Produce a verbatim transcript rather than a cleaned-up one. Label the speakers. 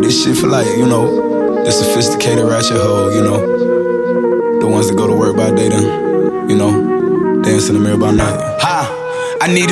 Speaker 1: this shit for like, you know, the sophisticated ratchet hoe, you know, the ones that go to work by day then, you know, dance in the mirror by night. Ha! I need